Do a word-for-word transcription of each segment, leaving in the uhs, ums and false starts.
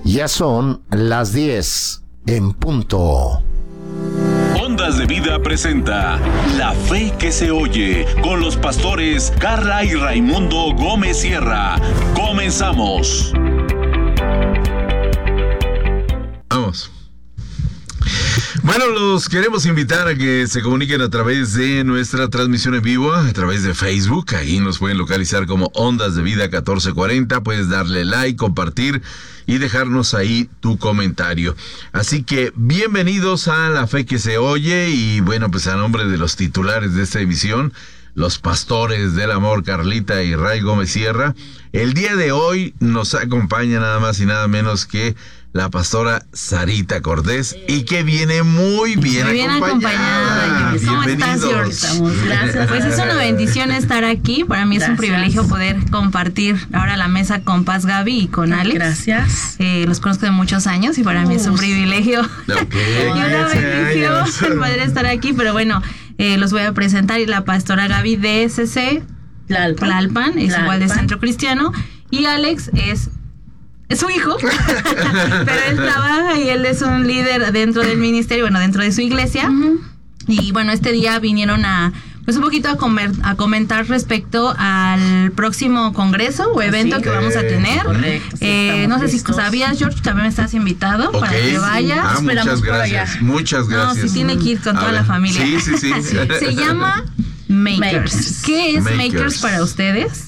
Ya son las diez en punto. Ondas de Vida presenta La Fe que se oye con los pastores Carla y Raimundo Gómez Sierra. Comenzamos. Vamos. Bueno, los queremos invitar a que se comuniquen a través de nuestra transmisión en vivo, a través de Facebook. Ahí nos pueden localizar como Ondas de Vida catorce cuarenta. Puedes darle like, compartir y dejarnos ahí tu comentario. Así que bienvenidos a La Fe que se oye. Y bueno, pues a nombre de los titulares de esta emisión, los pastores del amor, Carlita y Ray Gómez Sierra, el día de hoy nos acompaña nada más y nada menos que la pastora Sarita Cortés, y que viene muy bien, muy bien acompañada. acompañada. ¿Cómo estás, George? Estamos, gracias. Pues es una bendición estar aquí. Para mí es gracias. un privilegio poder compartir ahora la mesa con Paz Gaby y con Alex. Gracias. Eh, los conozco de muchos años y para mí es un privilegio okay. y una bendición poder estar aquí. Pero bueno, eh, los voy a presentar. Y la pastora Gaby de S C Tlalpan, Tlalpan es Tlalpan. Igual de Centro Cristiano. Y Alex es Es su hijo, pero él trabaja y él es un líder dentro del ministerio, bueno, dentro de su iglesia. Uh-huh. Y bueno, este día vinieron a, pues un poquito a, comer, a comentar respecto al próximo congreso o evento sí, que vamos a tener. Correcto, sí, eh, no sé listos. Si sabías, George, también estás invitado okay, para que vayas. Ah, muchas gracias, muchas gracias. No, si tiene que ir con a toda ver. la familia. Sí, sí, sí. Se llama Makers. Makers. ¿Qué es Makers. Makers para ustedes?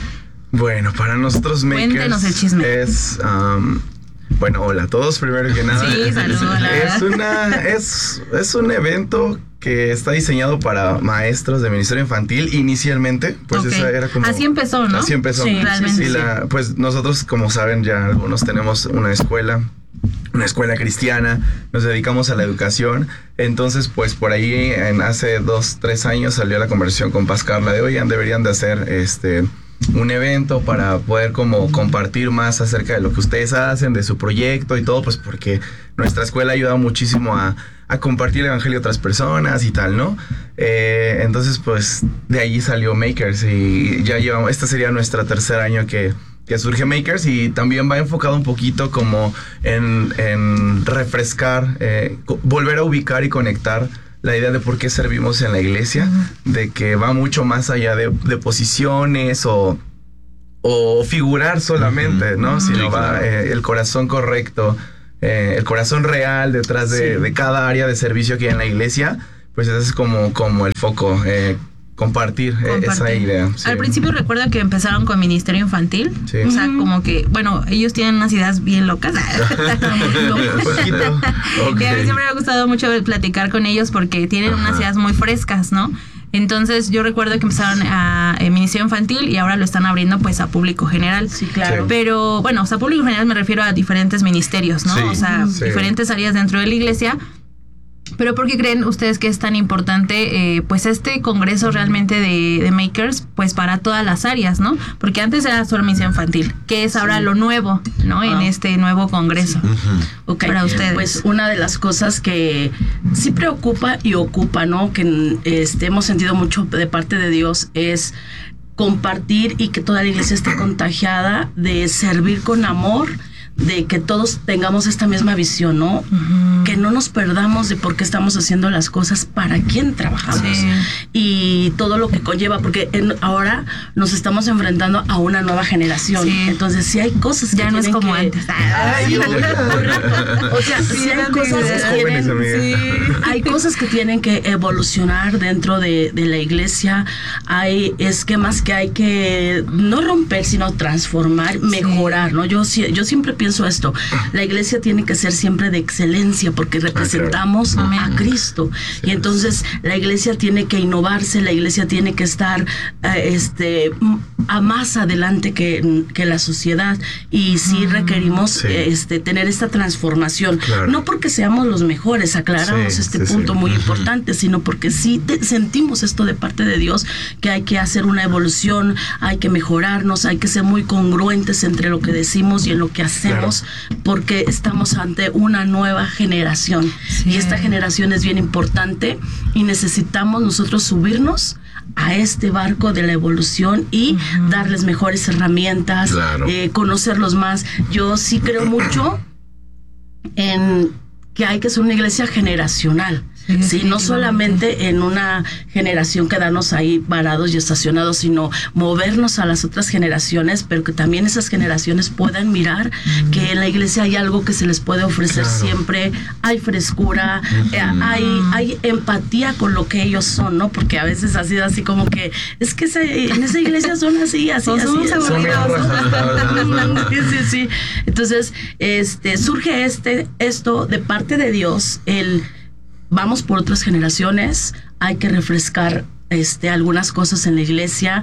Bueno, para nosotros Makers Cuéntenos el chisme. es um, bueno, hola a todos primero que nada. Sí, saludos. Es una es es un evento que está diseñado para maestros de ministerio infantil inicialmente, pues okay. esa era como así empezó, ¿no? Así empezó. Sí, realmente. Sí, la, pues nosotros, como saben, ya algunos tenemos una escuela una escuela cristiana, nos dedicamos a la educación. Entonces, pues por ahí en hace dos, tres años salió la conversación con Paz Carla de oigan, deberían de hacer este un evento para poder como compartir más acerca de lo que ustedes hacen, de su proyecto y todo, pues porque nuestra escuela ayuda muchísimo a, a compartir el evangelio a otras personas y tal, ¿no? Eh, entonces, pues de allí salió Makers y ya llevamos, este sería nuestro tercer año que, que surge Makers, y también va enfocado un poquito como en, en refrescar, eh, volver a ubicar y conectar la idea de por qué servimos en la iglesia, uh-huh. de que va mucho más allá de, de posiciones o, o figurar solamente, uh-huh. ¿no? Sino sí, va claro. eh, el corazón correcto, eh, el corazón real detrás de, sí. de cada área de servicio que hay en la iglesia, pues ese es como, como el foco, eh, compartir, compartir esa idea. Sí. Al principio recuerdo que empezaron con ministerio infantil, sí. o sea, como que, bueno, ellos tienen unas ideas bien locas. Poquito. Okay. Y a mí siempre me ha gustado mucho platicar con ellos porque tienen Ajá. unas ideas muy frescas, ¿no? Entonces yo recuerdo que empezaron a, a ministerio infantil y ahora lo están abriendo pues a público general. Sí, claro. Sí. Pero bueno, o sea, público general me refiero a diferentes ministerios, ¿no? Sí, o sea, sí. diferentes áreas dentro de la iglesia. Pero ¿por qué creen ustedes que es tan importante eh, pues este congreso realmente de, de Makers pues para todas las áreas, ¿no? Porque antes era solo misión infantil, que es ahora sí. lo nuevo, ¿no? Ah. En este nuevo congreso. Sí. Uh-huh. Okay. Para ustedes. Pues una de las cosas que sí preocupa y ocupa, ¿no? Que este, hemos sentido mucho de parte de Dios es compartir y que toda la iglesia esté contagiada de servir con amor, de que todos tengamos esta misma visión, ¿no? Uh-huh. Que no nos perdamos de por qué estamos haciendo las cosas, para quién trabajamos sí. y todo lo que conlleva, porque en, ahora nos estamos enfrentando a una nueva generación. Sí. Entonces, sí hay cosas que ya no es como que, antes. Ay, o sea, sí, sí hay cosas que tienen, sí, hay cosas que tienen que evolucionar dentro de, de la iglesia. Hay esquemas que hay que no romper, sino transformar, mejorar, sí. ¿no? Yo yo siempre pienso esto, la iglesia tiene que ser siempre de excelencia porque representamos ah, claro. a Cristo sí, y entonces la iglesia tiene que innovarse, la iglesia tiene que estar uh, este a más adelante que, que la sociedad, y sí requerimos sí. este tener esta transformación, claro. no porque seamos los mejores, aclaramos sí, este sí, punto sí. muy uh-huh. importante, sino porque sí te, sentimos esto de parte de Dios, que hay que hacer una evolución, hay que mejorarnos, hay que ser muy congruentes entre lo que decimos y en lo que hacemos, claro. porque estamos ante una nueva generación sí. y esta generación es bien importante y necesitamos nosotros subirnos a este barco de la evolución y uh-huh. darles mejores herramientas, claro. eh, conocerlos más. Yo sí creo mucho en que hay que ser una iglesia generacional. Sí, sí, no solamente en una generación quedarnos ahí parados y estacionados, sino movernos a las otras generaciones, pero que también esas generaciones puedan mirar mm. que en la iglesia hay algo que se les puede ofrecer claro. siempre, hay frescura, mm. eh, hay, hay empatía con lo que ellos son, ¿no? Porque a veces ha sido así como que, es que se, en esa iglesia son así, así, así. Somos sí, sí, sí. Entonces, este, surge este, esto de parte de Dios, el vamos por otras generaciones, hay que refrescar este algunas cosas en la iglesia,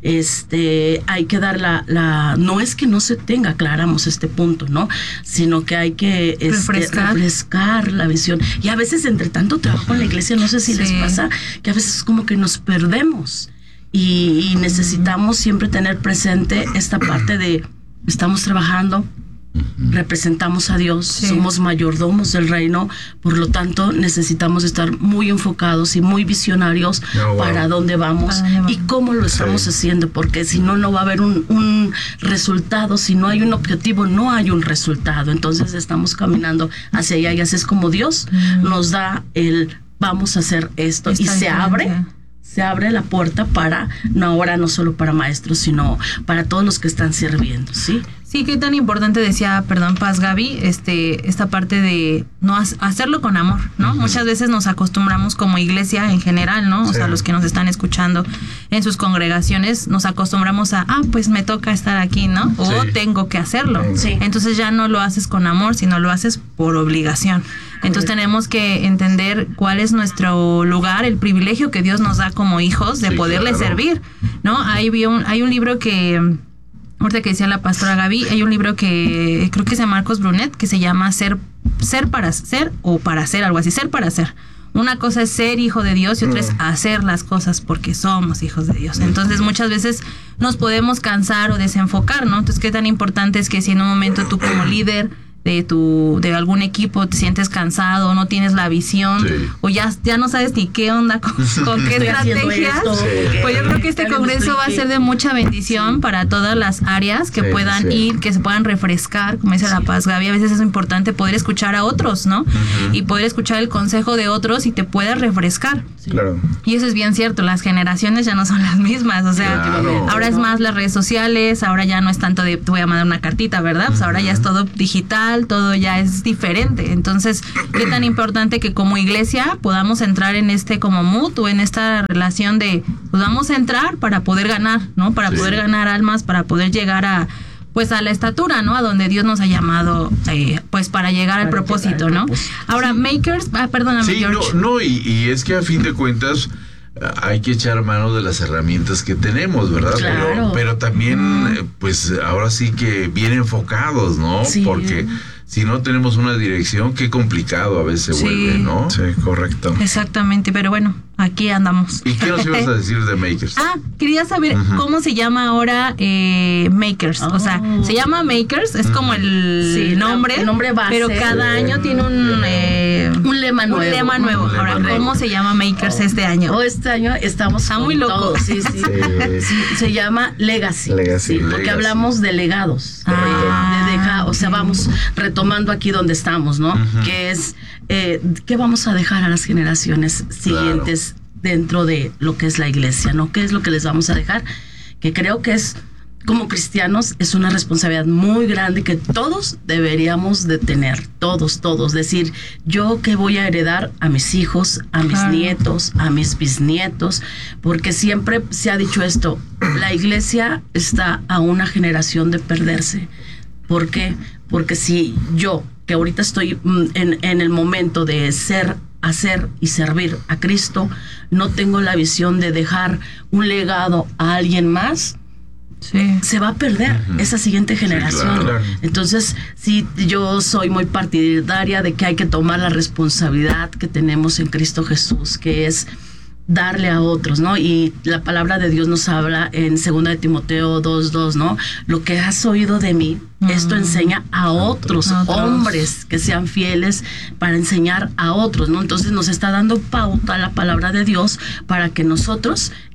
este hay que dar la, la no es que no se tenga, aclaramos este punto, ¿no? Sino que hay que este, refrescar. refrescar la visión. Y a veces entre tanto trabajo en la iglesia, no sé si sí. les pasa, que a veces es como que nos perdemos y, y necesitamos siempre tener presente esta parte de estamos trabajando, representamos a Dios, sí. somos mayordomos del reino, por lo tanto necesitamos estar muy enfocados y muy visionarios oh, wow. para dónde vamos, ¿Para dónde vamos? Y cómo lo estamos sí. haciendo, porque si no, no va a haber un, un resultado, si no hay un objetivo, no hay un resultado, entonces estamos caminando hacia allá y así es como Dios mm. nos da el vamos a hacer esto Esta y se diferencia. abre se abre la puerta para, no ahora no solo para maestros, sino para todos los que están sirviendo, ¿sí? Sí, qué tan importante decía, perdón, Paz Gaby, este, esta parte de no ha- hacerlo con amor, ¿no? Uh-huh. Muchas veces nos acostumbramos como iglesia en general, ¿no? Sí. O sea, los que nos están escuchando en sus congregaciones, nos acostumbramos a, ah, pues me toca estar aquí, ¿no? O sí. tengo que hacerlo. Sí. Entonces ya no lo haces con amor, sino lo haces por obligación. Entonces tenemos que entender cuál es nuestro lugar, el privilegio que Dios nos da como hijos de sí, poderle claro. servir, ¿no? Hay un, hay un libro que... Ahorita que decía la pastora Gaby, hay un libro que creo que es de Marcos Brunet, que se llama Ser ser para ser o para ser, algo así, ser para ser. Una cosa es ser hijo de Dios y otra mm. es hacer las cosas porque somos hijos de Dios. Entonces muchas veces nos podemos cansar o desenfocar, ¿no? Entonces qué tan importante es que si en un momento tú como líder de tu de algún equipo te sientes cansado, no tienes la visión sí. o ya, ya no sabes ni qué onda con, con qué estrategias, sí. pues yo creo que este congreso va a ser de mucha bendición sí. para todas las áreas que sí, puedan sí. ir, que se puedan refrescar, como dice sí. la Paz Gaby, a veces es importante poder escuchar a otros, ¿no? Uh-huh. Y poder escuchar el consejo de otros y te puedas refrescar. Sí. Claro. Y eso es bien cierto, las generaciones ya no son las mismas, o sea, claro. ahora es más las redes sociales, ahora ya no es tanto de te voy a mandar una cartita, ¿verdad? Pues uh-huh. ahora ya es todo digital, todo ya es diferente. Entonces, qué tan importante que como iglesia podamos entrar en este como mood o en esta relación de, pues vamos a entrar para poder ganar, ¿no? Para sí. poder ganar almas, para poder llegar a, pues a la estatura, ¿no? A donde Dios nos ha llamado, eh, pues para llegar para al propósito, ¿no? Propósito. Ahora, sí. Makers, ah, perdóname, sí, George. no, no, y, y es que a fin de cuentas hay que echar mano de las herramientas que tenemos, ¿verdad? Claro. Pero, pero también, pues ahora sí que bien enfocados, ¿no? Sí. Porque si no tenemos una dirección, qué complicado a veces se sí. vuelve, ¿no? Sí, correcto. Exactamente, pero bueno, aquí andamos. ¿Y qué nos ibas a decir de Makers? Ah, quería saber uh-huh. cómo se llama ahora eh, Makers. Oh. O sea, se llama Makers, es uh-huh. como el sí, nombre, el nombre base. Pero cada sí. año tiene un eh, un lema nuevo. Un lema nuevo. Un ahora, lema ¿cómo nuevo. se llama Makers oh. este año? Oh, este año estamos Está muy loco. Todo. Sí, sí. sí. sí, se llama Legacy. Legacy. Sí, porque Legacy. hablamos de legados. Ah, de dejar, o sea, okay. vamos retomando aquí donde estamos, ¿no? Uh-huh. Que es, eh, ¿qué vamos a dejar a las generaciones siguientes claro. dentro de lo que es la iglesia, ¿no? ¿Qué es lo que les vamos a dejar? Que creo que es, como cristianos, es una responsabilidad muy grande que todos deberíamos de tener, todos, todos. Decir, ¿yo qué voy a heredar a mis hijos, a mis claro. nietos, a mis bisnietos? Porque siempre se ha dicho esto, la iglesia está a una generación de perderse. ¿Por qué? Porque si yo, que ahorita estoy en, en el momento de ser, hacer y servir a Cristo, no tengo la visión de dejar un legado a alguien más, sí. se va a perder uh-huh. esa siguiente generación. Sí, claro. Entonces, sí, yo soy muy partidaria de que hay que tomar la responsabilidad que tenemos en Cristo Jesús, que es darle a otros, ¿no? Y la palabra de Dios nos habla en segunda de Timoteo dos dos, ¿no? Lo que has oído de mí, mm. esto enseña a otros, otros hombres que sean fieles para enseñar a otros, ¿no? Entonces nos está dando pauta la palabra de Dios para que nosotros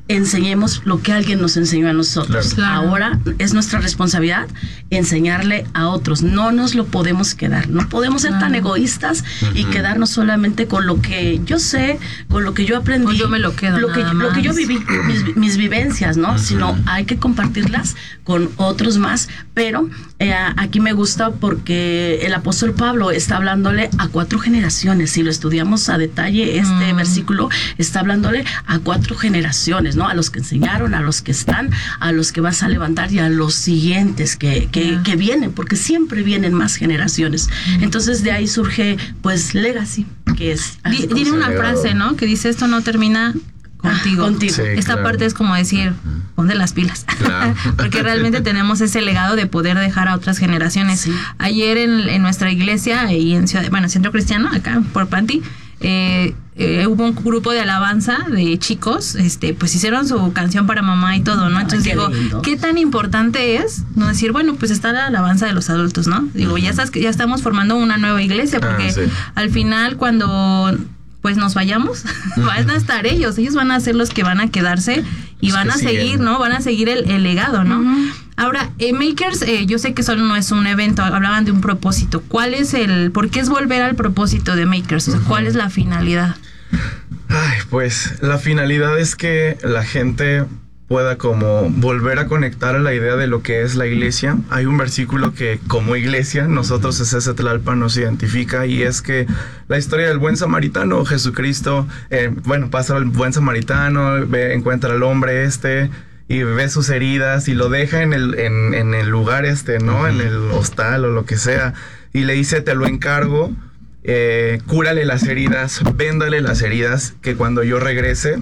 enseñemos lo que alguien nos enseñó a nosotros. Claro. Ahora es nuestra responsabilidad enseñarle a otros. No nos lo podemos quedar. No podemos ser Claro. tan egoístas uh-huh. y quedarnos solamente con lo que yo sé, con lo que yo aprendí. O yo me lo quedo Lo que, nada lo que yo más. viví, mis, mis vivencias, ¿no? Uh-huh. Sino hay que compartirlas con otros más. Pero eh, aquí me gusta porque el apóstol Pablo está hablándole a cuatro generaciones. Si lo estudiamos a detalle, este Mm. versículo está hablándole a cuatro generaciones, ¿no? A los que enseñaron, a los que están, a los que vas a levantar y a los siguientes que, que, Yeah. que vienen, porque siempre vienen más generaciones. Mm. Entonces de ahí surge, pues, legacy, que es... así Di- como Tiene se- una legado. frase, ¿no? Que dice, esto no termina contigo. Ah, contigo. Sí, Esta claro. parte es como decir, ponte las pilas. Claro. Porque realmente tenemos ese legado de poder dejar a otras generaciones. Sí. Ayer en, en nuestra iglesia y en Ciudad, bueno, Centro Cristiano, acá por Panti, eh, eh, hubo un grupo de alabanza de chicos, este, pues hicieron su canción para mamá y todo, ¿no? Entonces Ay, qué digo, lindo. ¿qué tan importante es no decir, bueno, pues está la alabanza de los adultos, ¿no? Digo, ya estás, ya estamos formando una nueva iglesia, porque Ah, sí. al final cuando pues nos vayamos, van a estar ellos, ellos van a ser los que van a quedarse y Los van que a seguir, siguen. ¿no? Van a seguir el, el legado, ¿no? Ujú. Ahora, eh, Makers, eh, yo sé que solo no es un evento, hablaban de un propósito. ¿Cuál es el, por qué es volver al propósito de Makers? O sea, ¿cuál es la finalidad? Ay, pues la finalidad es que la gente pueda como volver a conectar a la idea de lo que es la iglesia. Hay un versículo que como iglesia nosotros C C Tlalpan nos identifica y es que la historia del buen samaritano, Jesucristo, eh, bueno, pasa el buen samaritano, ve, encuentra al hombre este y ve sus heridas y lo deja en el, en, en el lugar este, ¿no? Uh-huh. En el hostal o lo que sea y le dice, te lo encargo, eh, cúrale las heridas, véndale las heridas, que cuando yo regrese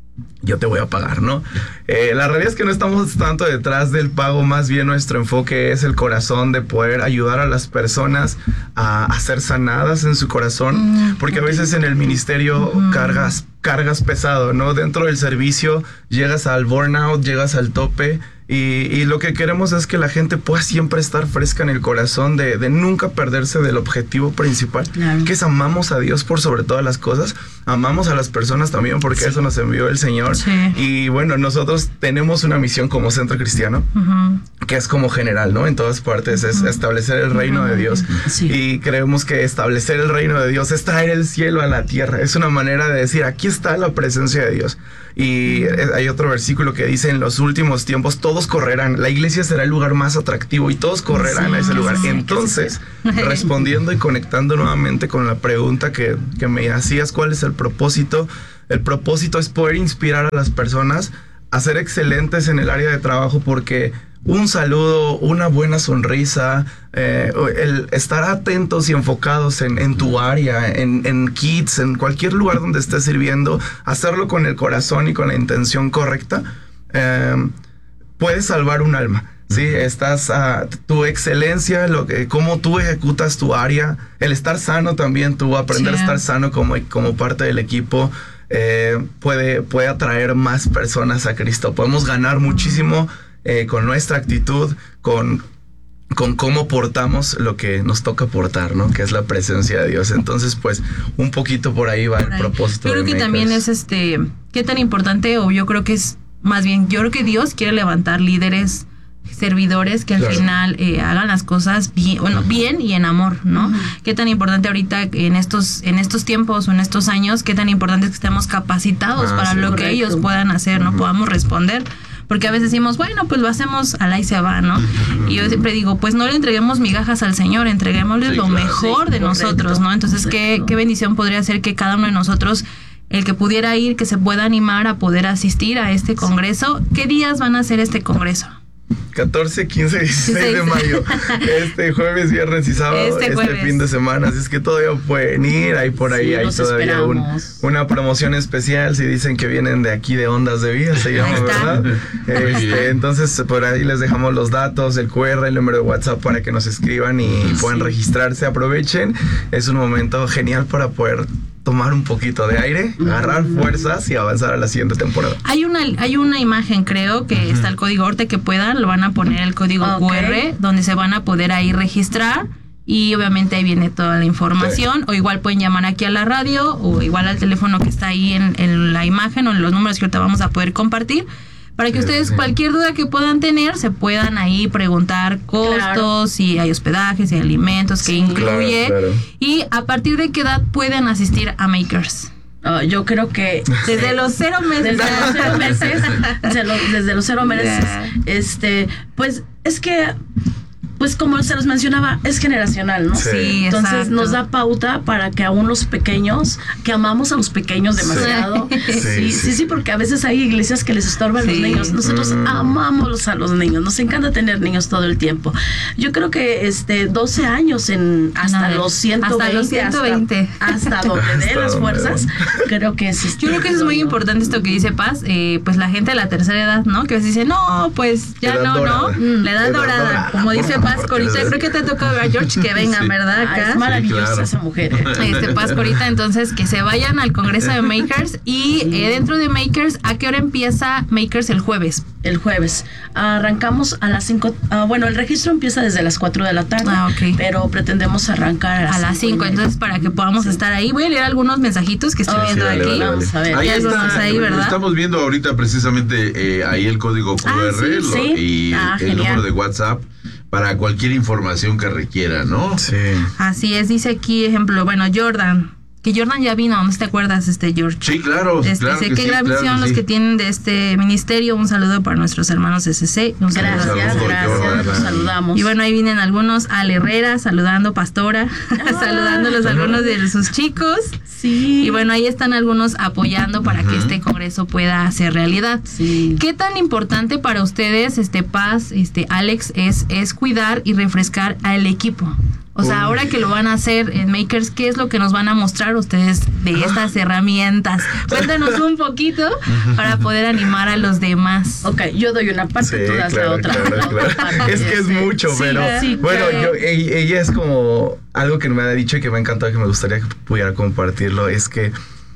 yo te voy a pagar, ¿no? Eh, la realidad es que no estamos tanto detrás del pago, más bien nuestro enfoque es el corazón de poder ayudar a las personas a, a ser sanadas en su corazón, mm, porque okay. a veces en el ministerio mm. cargas, cargas pesado, ¿no? Dentro del servicio llegas al burnout, llegas al tope y, y lo que queremos es que la gente pueda siempre estar fresca en el corazón, de, de nunca perderse del objetivo principal, claro. que es amamos a Dios por sobre todas las cosas, amamos a las personas también porque sí. eso nos envió el Señor. Sí. Y bueno, nosotros tenemos una misión como Centro Cristiano, uh-huh. que es como general, ¿no? En todas partes, es uh-huh. establecer el reino uh-huh. de Dios. Sí. Y creemos que establecer el reino de Dios es traer el cielo a la tierra. Es una manera de decir, aquí está la presencia de Dios. Y uh-huh. hay otro versículo que dice, en los últimos tiempos todos correrán, la iglesia será el lugar más atractivo y todos correrán sí, a ese lugar. Sí, Entonces, sí. respondiendo y conectando nuevamente con la pregunta que, que me hacías, ¿cuál es el propósito? El propósito es poder inspirar a las personas a ser excelentes en el área de trabajo, porque un saludo, una buena sonrisa, eh, el estar atentos y enfocados en, en tu área, en, en kids, en cualquier lugar donde estés sirviendo, hacerlo con el corazón y con la intención correcta, eh, puedes salvar un alma. Sí, estás a uh, tu excelencia, lo que, cómo tú ejecutas tu área, el estar sano también, tú aprender sí. a estar sano como, como parte del equipo. Eh, puede, puede atraer más personas a Cristo. Podemos ganar muchísimo eh, con nuestra actitud, con, con cómo portamos lo que nos toca portar, ¿no? Que es la presencia de Dios. Entonces, pues, un poquito por ahí va por el ahí. propósito. Yo creo de que Makers. también es este, qué tan importante, o yo creo que es más bien, yo creo que Dios quiere levantar líderes, servidores que al claro. final eh, hagan las cosas bien, bueno, uh-huh. bien y en amor, ¿no? Uh-huh. Qué tan importante ahorita en estos en estos tiempos o en estos años, qué tan importante es que estemos capacitados ah, para sí, lo correcto. que ellos puedan hacer, no uh-huh. podamos responder, porque a veces decimos, bueno, pues lo hacemos al ahí se va, ¿no? Uh-huh. Y yo siempre digo, pues no le entreguemos migajas al Señor, entreguémosle sí, lo claro, mejor sí, de correcto. nosotros, ¿no? Entonces, qué, qué bendición podría ser que cada uno de nosotros, el que pudiera ir, que se pueda animar a poder asistir a este congreso. ¿Qué días van a hacer este congreso? catorce, quince, dieciséis de mayo. Este jueves, viernes y sábado. Este, este fin de semana. Así es que todavía pueden ir. Ahí por ahí sí, hay todavía un, una promoción especial. Si dicen que vienen de aquí de Ondas de Vida, se llama, ¿verdad? Este, entonces, por ahí les dejamos los datos, el cu erre, el número de WhatsApp para que nos escriban y sí. puedan registrarse. Aprovechen. Es un momento genial para poder tomar un poquito de aire, agarrar fuerzas y avanzar a la siguiente temporada. Hay una hay una imagen, creo, que uh-huh. está el código, ahorita que puedan, lo van a poner el código okay. cu erre, donde se van a poder ahí registrar y obviamente ahí viene toda la información, sí. O igual pueden llamar aquí a la radio o igual al teléfono que está ahí en, en la imagen o en los números que ahorita vamos a poder compartir, para que ustedes cualquier duda que puedan tener se puedan ahí preguntar costos, claro. Si hay hospedaje, si hay alimentos, que sí, incluye, claro, claro. Y a partir de qué edad pueden asistir a Makers. Uh, yo creo que desde los cero meses, desde los cero meses, desde, lo, desde los cero meses, yeah. este, pues es que, pues como se los mencionaba, es generacional, ¿no? Sí, entonces exacto. Nos da pauta para que aún los pequeños, que amamos a los pequeños demasiado, sí, sí, sí, sí, sí porque a veces hay iglesias que les estorban sí. los niños. Nosotros mm. amamos a los niños, nos encanta tener niños todo el tiempo. Yo creo que este doce años en hasta no, los ciento veinte, hasta los ciento veinte, hasta, hasta donde dé las fuerzas, creo que es. Yo creo que eso es muy importante esto que dice Paz, eh, pues la gente de la tercera edad, ¿no? Que a veces dice, no, pues ya no, dorada. no, mm, la edad dorada, dorada, como dice Paz. Corita, creo que te toca ver a George que venga, sí. ¿verdad? Acá. Ah, es maravillosa sí, claro. esa mujer. Este Paz Corita, entonces que se vayan al Congreso de Makers y sí. eh, dentro de Makers, ¿a qué hora empieza Makers el jueves? El jueves. Arrancamos a las cinco, uh, bueno, el registro empieza desde las cuatro de la tarde, ah, okay. pero pretendemos arrancar a las, a las cinco, entonces para que podamos sí. estar ahí. Voy a leer algunos mensajitos que estoy oh, viendo sí, aquí. Vale, vamos a ver. Ahí está, ahí, ¿verdad? Estamos viendo ahorita precisamente eh, ahí el código Q R ah, sí, sí. y ah, el, el número de WhatsApp para cualquier información que requiera, ¿no? Sí. Así es, dice aquí, ejemplo, bueno, Jordan, que Jordan ya vino, ¿no te acuerdas, este George? Sí, claro, este, claro sé que qué sí, gran claro visión que los sí. que tienen de este ministerio, un saludo para nuestros hermanos de S C. Un gracias, saludo, gracias, los saludamos. Y bueno, ahí vienen algunos, Al Herrera, saludando Pastora, ah, saludándolos a algunos de sus chicos. Sí. Y bueno, ahí están algunos apoyando para uh-huh. que este congreso pueda ser realidad. Sí. ¿Qué tan importante para ustedes, este Paz, este Alex, es, es cuidar y refrescar al equipo? O sea, Uy. ahora que lo van a hacer en Makers, ¿qué es lo que nos van a mostrar ustedes de estas herramientas? Cuéntanos un poquito para poder animar a los demás. Ok, yo doy una parte, sí, tú das claro, la otra. Claro, la claro. otra parte. Es que es mucho, sí, pero sí, bueno, claro. yo, ella, ella es como algo que me ha dicho y que me ha encantado, que me gustaría que pudiera compartirlo, es que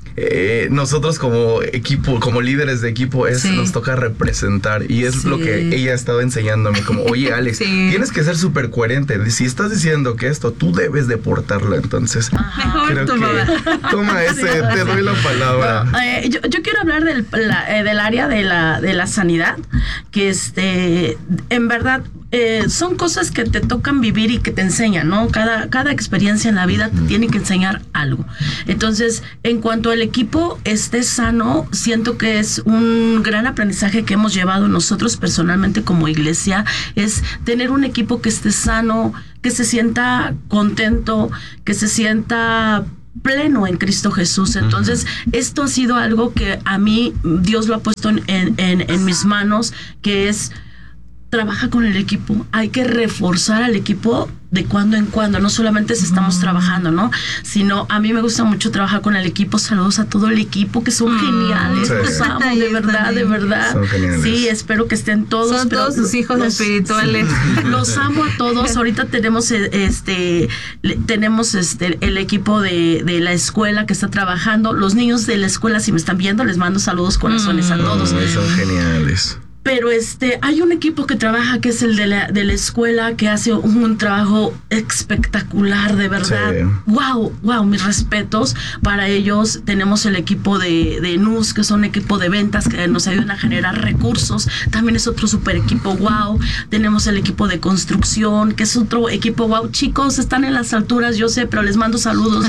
Eh, nosotros como equipo, como líderes de equipo, es, sí. nos toca representar y es sí. lo que ella ha estado enseñándome, como, oye Alex, sí. tienes que ser súper coherente, si estás diciendo que esto, tú debes de portarlo, entonces Mejor creo toma. que toma ese, sí, te doy la palabra. No, eh, yo, yo quiero hablar del, la, eh, del área de la, de la sanidad, que este, en verdad, Eh, son cosas que te tocan vivir y que te enseñan, ¿no? Cada, cada experiencia en la vida te tiene que enseñar algo. Entonces, en cuanto al equipo esté sano, siento que es un gran aprendizaje que hemos llevado nosotros personalmente como iglesia, es tener un equipo que esté sano, que se sienta contento, que se sienta pleno en Cristo Jesús. Entonces, uh-huh. esto ha sido algo que a mí Dios lo ha puesto en, en, en mis manos, que es trabaja con el equipo, hay que reforzar al equipo de cuando en cuando, no solamente si estamos mm. trabajando, ¿no? Sino a mí me gusta mucho trabajar con el equipo. Saludos a todo el equipo que son mm. geniales, sí. los amo, de verdad, de verdad. Son geniales. Sí, espero que estén todos. Son pero todos sus hijos los, espirituales. Sí, los amo a todos. Ahorita tenemos este, tenemos este el equipo de, de la escuela que está trabajando. Los niños de la escuela, si me están viendo, les mando saludos, corazones mm. a todos. Oh, son geniales. Pero este, hay un equipo que trabaja, que es el de la, de la escuela, que hace un, un trabajo espectacular, de verdad. Sí. Wow, wow, mis respetos para ellos. Tenemos el equipo de, de N U S, que son equipo de ventas, que nos ayudan a generar recursos. También es otro super equipo, wow. Tenemos el equipo de construcción, que es otro equipo, wow. Chicos, están en las alturas, yo sé, pero les mando saludos.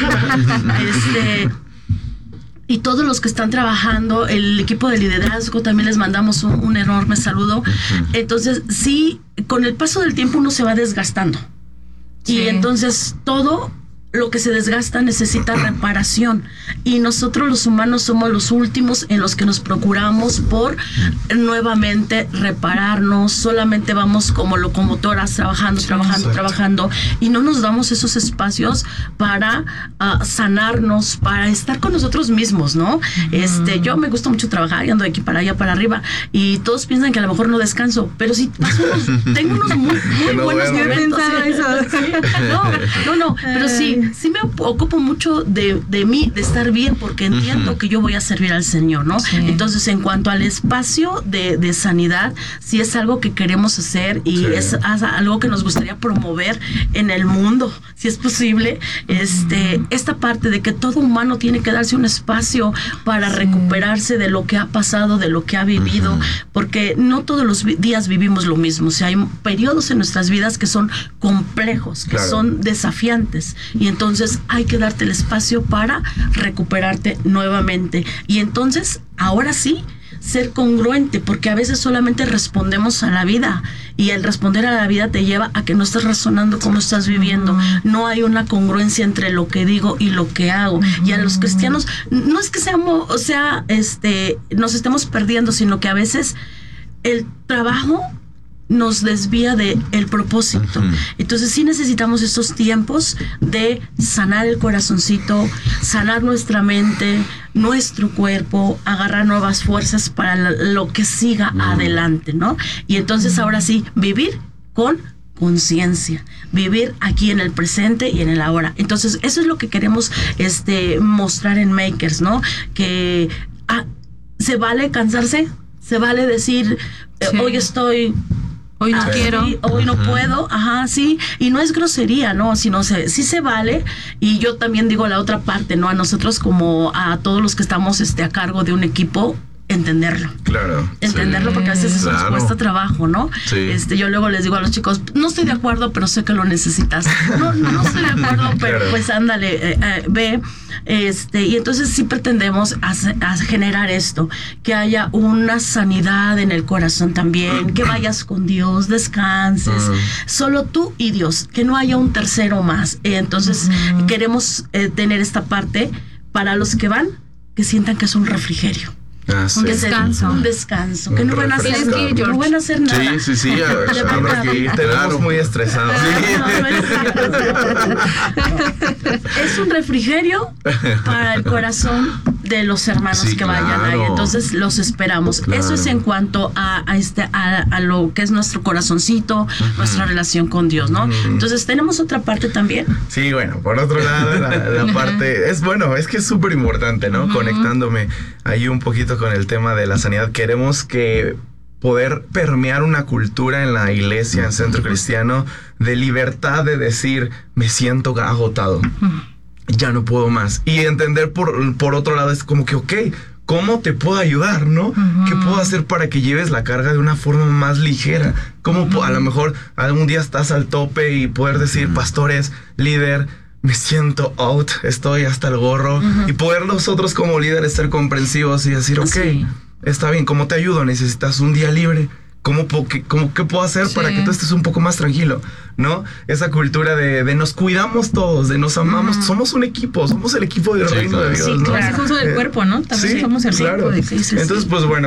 este... Y todos los que están trabajando, el equipo de liderazgo, también les mandamos un, un enorme saludo. Entonces, sí, con el paso del tiempo uno se va desgastando. Sí. Y entonces todo lo que se desgasta necesita reparación. Y nosotros los humanos somos los últimos en los que nos procuramos por nuevamente repararnos. Solamente vamos como locomotoras trabajando, trabajando, Exacto. trabajando. Y no nos damos esos espacios para uh, sanarnos, para estar con nosotros mismos, ¿no? Mm. Este, yo me gusta mucho trabajar y ando de aquí para allá, para arriba. Y todos piensan que a lo mejor no descanso. Pero sí, paso unos, tengo unos muy, muy no buenos bueno, momentos. Eso. Sí, No, no, no, pero sí, sí me ocupo mucho de, de mí, de estar bien, porque entiendo uh-huh. que yo voy a servir al Señor, ¿no? Sí. Entonces, en cuanto al espacio de, de sanidad, sí es algo que queremos hacer y sí. es algo que nos gustaría promover en el mundo, si es posible, este, uh-huh. esta parte de que todo humano tiene que darse un espacio para sí. recuperarse de lo que ha pasado, de lo que ha vivido, uh-huh. porque no todos los vi- días vivimos lo mismo, o sea, hay periodos en nuestras vidas que son complejos, que claro. son desafiantes, y entonces hay que darte el espacio para recuperarte nuevamente, y entonces, ahora sí, ser congruente, porque a veces solamente respondemos a la vida, y el responder a la vida te lleva a que no estás razonando cómo estás viviendo. No hay una congruencia entre lo que digo y lo que hago. Y a los cristianos, no es que seamos, o sea, este, nos estemos perdiendo, sino que a veces el trabajo nos desvía de el propósito. Uh-huh. Entonces sí necesitamos estos tiempos de sanar el corazoncito, sanar nuestra mente, nuestro cuerpo, agarrar nuevas fuerzas para lo que siga uh-huh. adelante, ¿no? Y entonces ahora sí, vivir con conciencia, vivir aquí en el presente y en el ahora. Entonces eso es lo que queremos este, mostrar en Makers, ¿no? Que ah, se vale cansarse, se vale decir, sí. eh, hoy estoy... Hoy no ah, quiero. Sí, hoy no uh-huh. puedo, ajá, sí. Y no es grosería, ¿no? Sino se, sí se vale. Y yo también digo la otra parte, ¿no? A nosotros como a todos los que estamos este, a cargo de un equipo, entenderlo. Claro. Entenderlo sí. porque a veces eso claro. nos cuesta trabajo, ¿no? Sí. Este, yo luego les digo a los chicos, no estoy de acuerdo, pero sé que lo necesitas. No, no, no estoy de acuerdo, pero claro. pues ándale, eh, eh, ve. Este, y entonces sí pretendemos hacer, a generar esto, que haya una sanidad en el corazón también, que vayas con Dios, descanses, uh-huh. solo tú y Dios, que no haya un tercero más. Eh, entonces uh-huh. queremos eh, tener esta parte para los que van, que sientan que es un refrigerio. Ah, sí. Un descanso, un descanso, un que no van a hacer, que no van a hacer nada. Sí, sí, sí, habrá que ir, tenemos muy estresados. Es un refrigerio para el corazón de los hermanos sí, que vayan claro. ahí, entonces los esperamos. Claro. Eso es en cuanto a, a este a, a lo que es nuestro corazoncito, uh-huh. nuestra relación con Dios, ¿no? Uh-huh. Entonces tenemos otra parte también. Sí, bueno, por otro lado la, la parte es bueno, es que es súper importante, ¿no? Uh-huh. Conectándome ahí un poquito con el tema de la sanidad, queremos que poder permear una cultura en la iglesia, en Centro Cristiano, de libertad de decir, me siento agotado, ya no puedo más. Y entender por, por otro lado es como que, ok, ¿cómo te puedo ayudar, no? Uh-huh. ¿Qué puedo hacer para que lleves la carga de una forma más ligera? ¿Cómo uh-huh. a lo mejor algún día estás al tope y poder decir, uh-huh. pastores, líder, me siento out, estoy hasta el gorro, uh-huh. y poder nosotros como líderes ser comprensivos y decir, ok, sí. está bien, ¿cómo te ayudo? Necesitas un día libre. ¿Cómo, qué, cómo, ¿Qué puedo hacer sí. para que tú estés un poco más tranquilo? ¿No? Esa cultura de, de nos cuidamos todos, de nos amamos. Uh-huh. Somos un equipo, somos el equipo del sí, reino claro. de Dios. Sí, ¿no? claro. Somos el cuerpo, ¿no? También sí, somos el claro. cuerpo. Sí, sí, Entonces, sí. pues bueno.